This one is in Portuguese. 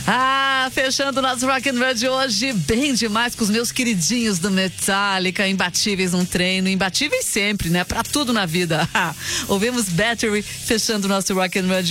Fechando o nosso Rock and Roll de hoje, bem demais com os meus queridinhos do Metallica, imbatíveis num treino, imbatíveis sempre, né? Pra tudo na vida. Ouvimos Battery, fechando o nosso Rock and Roll de